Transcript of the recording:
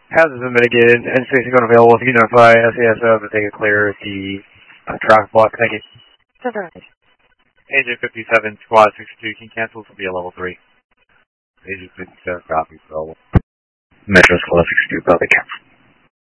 Hazards been mitigated. N6 going available. If you can notify SASO that they can clear the traffic block. Thank you. Agent 57, Squad 62, can cancel to be a level 3. Agent 57, copy, available. Metro Squad 62, copy, cancel.